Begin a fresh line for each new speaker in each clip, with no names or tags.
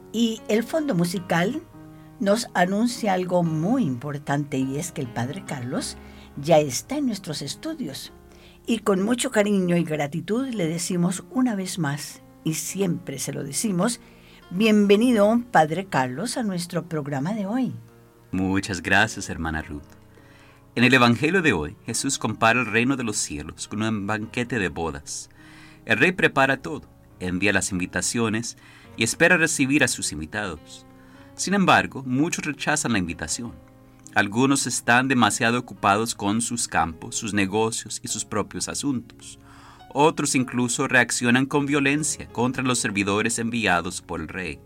Y el fondo musical nos anuncia algo muy importante, y es que el Padre Carlos ya está en nuestros estudios. Y con mucho cariño y gratitud le decimos una vez más, y siempre se lo decimos, bienvenido, Padre Carlos, a nuestro programa de hoy.
Muchas gracias, hermana Ruth. En el Evangelio de hoy, Jesús compara el reino de los cielos con un banquete de bodas. El rey prepara todo, envía las invitaciones y espera recibir a sus invitados. Sin embargo, muchos rechazan la invitación. Algunos están demasiado ocupados con sus campos, sus negocios y sus propios asuntos. Otros incluso reaccionan con violencia contra los servidores enviados por el rey.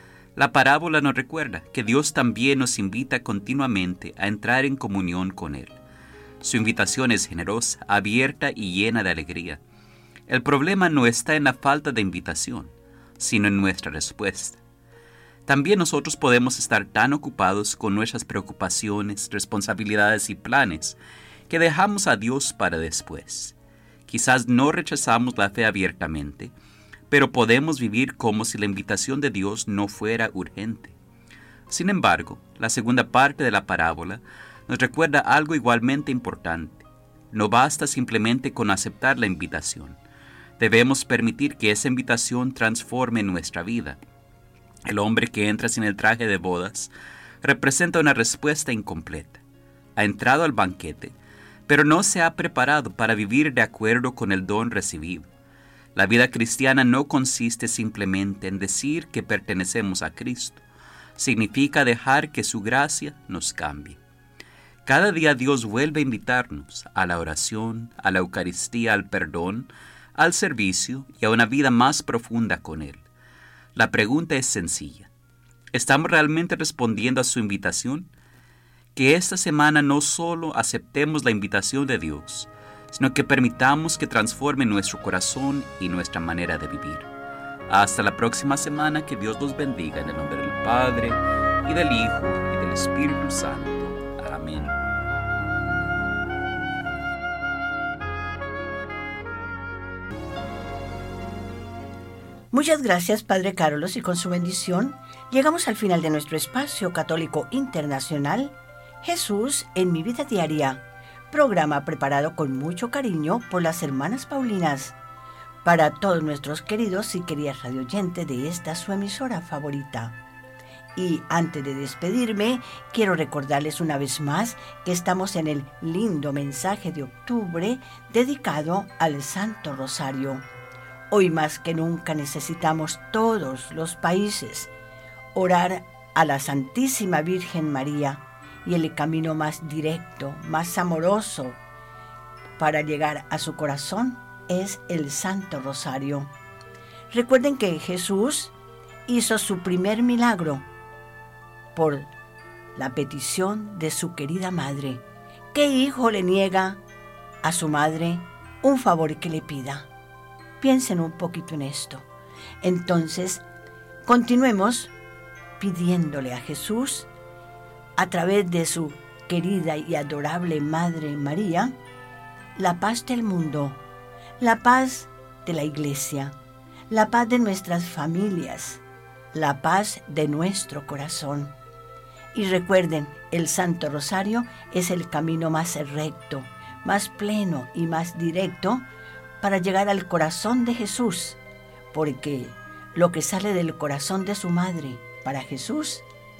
La parábola nos recuerda que Dios también nos invita continuamente a entrar en comunión con Él. Su invitación es generosa, abierta y llena de alegría. El problema no está en la falta de invitación, sino en nuestra respuesta. También nosotros podemos estar tan ocupados con nuestras preocupaciones, responsabilidades y planes que dejamos a Dios para después. Quizás no rechazamos la fe abiertamente, pero podemos vivir como si la invitación de Dios no fuera urgente. Sin embargo, la segunda parte de la parábola nos recuerda algo igualmente importante. No basta simplemente con aceptar la invitación. Debemos permitir que esa invitación transforme nuestra vida. El hombre que entra sin el traje de bodas representa una respuesta incompleta. Ha entrado al banquete, pero no se ha preparado para vivir de acuerdo con el don recibido. La vida cristiana no consiste simplemente en decir que pertenecemos a Cristo. Significa dejar que su gracia nos cambie. Cada día Dios vuelve a invitarnos a la oración, a la Eucaristía, al perdón, al servicio y a una vida más profunda con Él. La pregunta es sencilla. ¿Estamos realmente respondiendo a su invitación? Que esta semana no solo aceptemos la invitación de Dios, sino que permitamos que transforme nuestro corazón y nuestra manera de vivir. Hasta la próxima semana, que Dios los bendiga en el nombre del Padre, y del Hijo, y del Espíritu Santo. Amén.
Muchas gracias, Padre Carlos, y con su bendición llegamos al final de nuestro espacio católico internacional, Jesús en mi vida diaria, programa preparado con mucho cariño por las hermanas Paulinas, para todos nuestros queridos y queridas radioyentes de esta su emisora favorita. Y antes de despedirme, quiero recordarles una vez más que estamos en el lindo mensaje de octubre dedicado al Santo Rosario. Hoy más que nunca necesitamos todos los países orar a la Santísima Virgen María, y el camino más directo, más amoroso para llegar a su corazón es el Santo Rosario. Recuerden que Jesús hizo su primer milagro por la petición de su querida madre. ¿Qué hijo le niega a su madre un favor que le pida? Piensen un poquito en esto. Entonces, continuemos pidiéndole a Jesús, a través de su querida y adorable Madre María, la paz del mundo, la paz de la Iglesia, la paz de nuestras familias, la paz de nuestro corazón. Y recuerden, el Santo Rosario es el camino más recto, más pleno y más directo para llegar al corazón de Jesús, porque lo que sale del corazón de su madre para Jesús,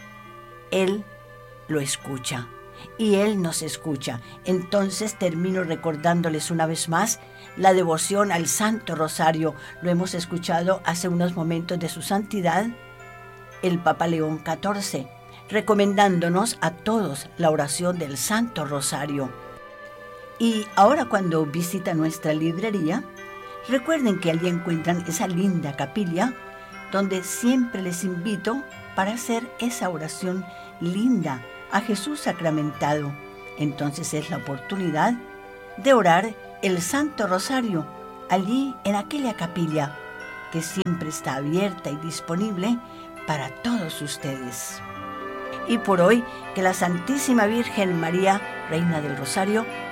Él lo escucha y Él nos escucha. Entonces termino recordándoles una vez más la devoción al Santo Rosario. Lo hemos escuchado hace unos momentos de su santidad, el Papa León XIV, recomendándonos a todos la oración del Santo Rosario. Y ahora, cuando visitan nuestra librería, recuerden que allí encuentran esa linda capilla donde siempre les invito para hacer esa oración linda a Jesús sacramentado. Entonces es la oportunidad de orar el Santo Rosario allí en aquella capilla que siempre está abierta y disponible para todos ustedes. Y por hoy, que la Santísima Virgen María, Reina del Rosario,